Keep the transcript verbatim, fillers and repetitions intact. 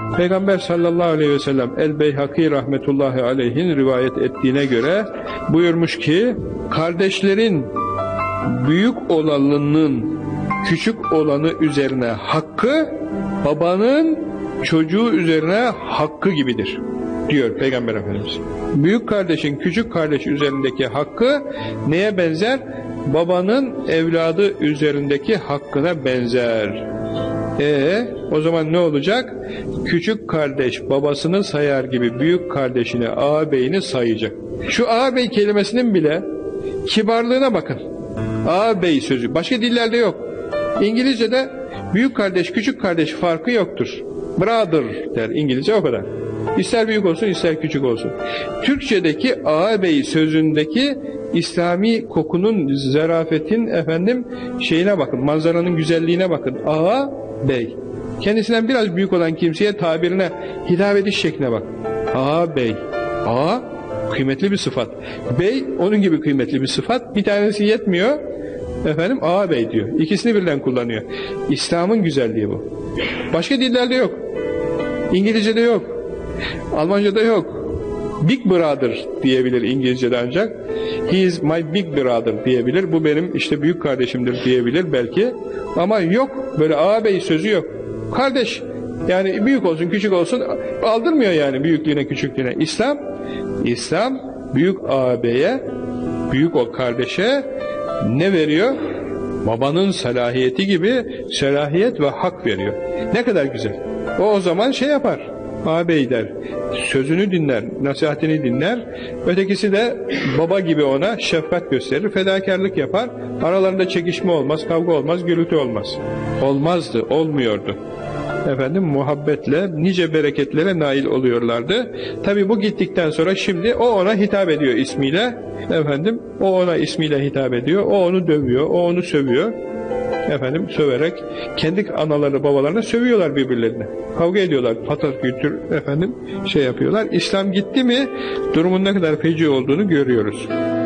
Peygamber sallallahu aleyhi ve sellem El-Beyhaki rahmetullahi aleyhin rivayet ettiğine göre buyurmuş ki, kardeşlerin büyük olanının küçük olanı üzerine hakkı, babanın çocuğu üzerine hakkı gibidir diyor Peygamber Efendimiz. Büyük kardeşin küçük kardeş üzerindeki hakkı neye benzer? Babanın evladı üzerindeki hakkına benzer. Ee, o zaman ne olacak? Küçük kardeş babasını sayar gibi büyük kardeşini, ağabeyini sayacak. Şu ağabey kelimesinin bile kibarlığına bakın. Ağabey sözü. Başka dillerde yok. İngilizce'de büyük kardeş, küçük kardeş farkı yoktur. Brother der İngilizce, o kadar. İster büyük olsun, ister küçük olsun. Türkçedeki ağabey sözündeki İslami kokunun, zarafetin efendim şeyine bakın, manzaranın güzelliğine bakın. Ağa bey. Kendisinden biraz büyük olan kimseye tabirine, hitap ediş şekline bak. Ağa bey. Ağa kıymetli bir sıfat. Bey onun gibi kıymetli bir sıfat. Bir tanesi yetmiyor. Efendim ağa bey diyor. İkisini birden kullanıyor. İslam'ın güzelliği bu. Başka dillerde yok. İngilizce'de yok. Almanca'da yok. Big brother diyebilir İngilizce'de ancak. He is my big brother diyebilir. Bu benim işte büyük kardeşimdir diyebilir belki. Ama yok. Böyle ağabey sözü yok. Kardeş. Yani büyük olsun küçük olsun aldırmıyor yani büyüklüğüne küçüklüğüne. İslam, İslam büyük ağabeye, büyük o kardeşe ne veriyor? Babanın salahiyeti gibi salahiyet ve hak veriyor. Ne kadar güzel. O o zaman şey yapar. Ağabey der. Sözünü dinler, nasihatini dinler. Ötekisi de baba gibi ona şefkat gösterir, fedakarlık yapar. Aralarında çekişme olmaz, kavga olmaz, gürültü olmaz. Olmazdı, olmuyordu. Efendim muhabbetle nice bereketlere nail oluyorlardı. Tabi bu gittikten sonra şimdi o ona hitap ediyor ismiyle. Efendim o ona ismiyle hitap ediyor. O onu dövüyor, o onu sövüyor. Efendim söverek kendi anaları babalarına sövüyorlar birbirlerine. Kavga ediyorlar. Patat kültür efendim şey yapıyorlar. İslam gitti mi durumun ne kadar feci olduğunu görüyoruz.